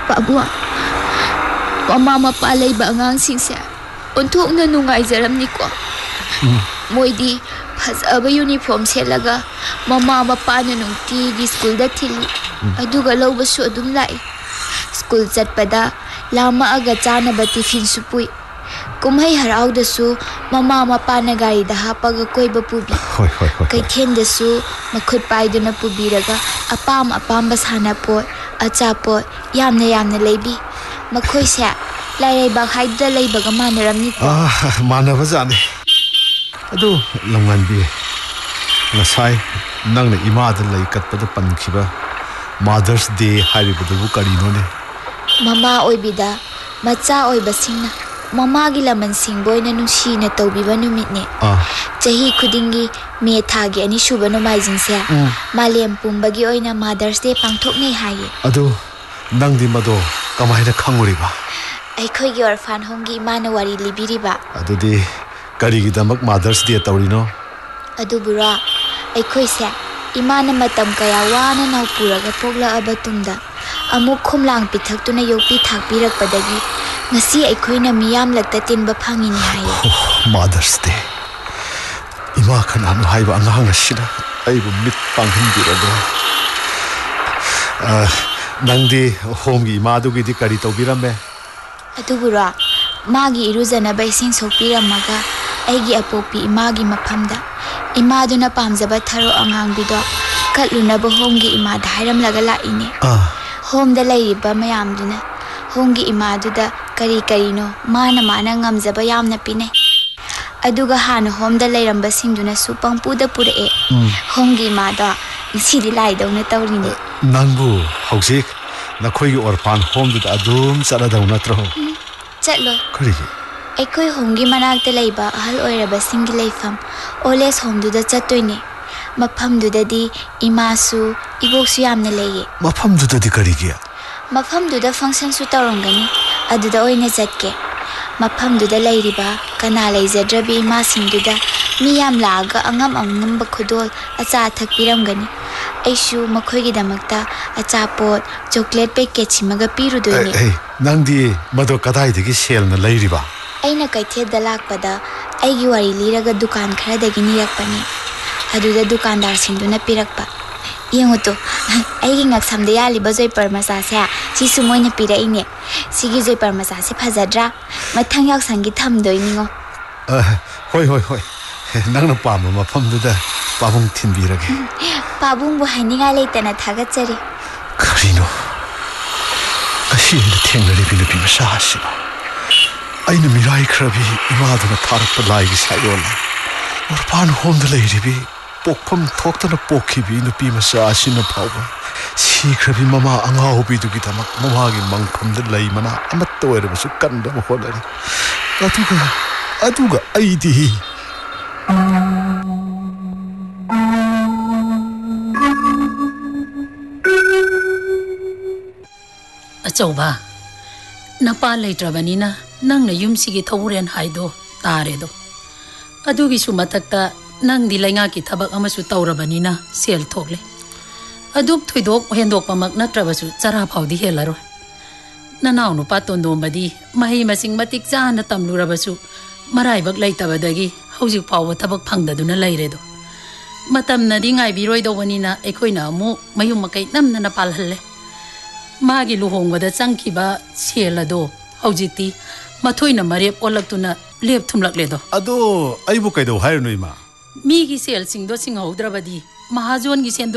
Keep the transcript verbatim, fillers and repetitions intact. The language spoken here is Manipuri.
Pabuang, mama mapa layba angangsingse onthokna nungaijaramniko. Moidi fazaba uniform selaga mama mapana nungtigi school da thili aduga lawbasu adum lai. School chatpada lama aga chanaba tiffin supui. Kumhai haraudasu mama mapana gari da hapaga koiba pubi. Kaithendasu makhut paiduna pubiraga apam apamba sanapot achapot yamna yamna leibi. Makhoise lairaiba haida leibaga manaramniko. Ah, manaba jani. Adu lamganbi ngasai nangna imada lay katpada pankhiba Mother's Day haribadubu karino ne. Mama oibida macha oibasingna mama gi laman singboina nungsina tawbiba numitne. Ah. Chahi khudingi me thagi ani suba nomaijingse malem pumbagi oina Mother's Day pangthokne haye. Adu nangdi mado kamaina khanguriba. Aikhoi gi orphan home gi imana wari libiriba. Adudi karigi damak Mother's Day tawrino. Adu bura aikhoi se imana matam kaya wana nau puraga pogla abatungda amuk khomlang pithaktuna yokpi thakpirakpadagi ngasi aikhoina miyam lakta tinba phangini haye. Mother's Day ima khananu haiba angang asina aibu mit panghinbirago. Ah, nangdi home gi imadu gi di kari tawbirame. Adu bura magi iruzanaba ising sokpiramaga aigi apopi imagi maphamda imaduna pamjaba tharo angangbido katlunaba homgi imada hairamlaga laine. Ah. Homda lairiba mayamduna homgi imaduda kari karino mana mana ngamjaba yamna pine. Aduga hana homda lairamba singduna su pangpuda purae. Homgi imada isidi laidawna tawrine. Nangbu hausik nakhoi orphan home da adum chaladau natro. Chatlo. Karigi Aikhoi homgi manakta laiba ahal oiraba singi laifam oles homduda chatoine. Maphamdudadi imasu iboksu yamna leye. Maphamdudadi karigi Maphamduda function su tawrangani aduda oina chatke. Maphamduda lairiba kana laijadrabi ima singduda miyam laga angam angamba khudol acha thakpiramgani. Aishu makhoigi damakta achapot chocolate packet simaga pirudoine. Hey, nangdi mado kadai dagi sale na lairiba. Aina kaithe dalakpada aigi wari liraga dukan khara dagi nirakpani. Aduda dukandar singduna pirakpa. Yengoto aigi ngaksamda yaliba joypar masase sisu moina piraine. Sigi joypar masase phajadra mathang yaksangi thamdoiningo. Ah, hoi hoi hoi. Nangna pama maphamduda pabung thinbirage. Pabung bu haninga leitana thagachari. Karino asina thengnari bina bima sahasiba. Aina mirai khrabi imaduna tharakpa laigi sayola. Orphan home da lairibi pokpham thoktana pokhibi nupi masa asina phawba sikhrabi mama angaubi dugi damak mama gi mangpham da lai mana amatta oirabasu kanda holari. Aduga aduga aidi Achauba napa leitrabanina nangna yumsigi thawuren haido taredo adugi su matakta nang di lainga ki thabak amasu tawrabanina sel thokle aduk thoidok hendok pamak natrabasu chara phawdi helaro nanaw nu paton dombadi mahi masing matik jana tamlurabasu marai bak leitabadagi hojik phawa thabak phangdaduna leiredo matam nadi ngai biroi dobanina ekhoina amu mayum makai namna na palhalle magi luhongbada changkiba selado hojiti mathoina marep olaktuna lep thumlakledo. Ado aibu kaido hairno ima. Migi sel singdo singhaudrabadi mahajon gi sendo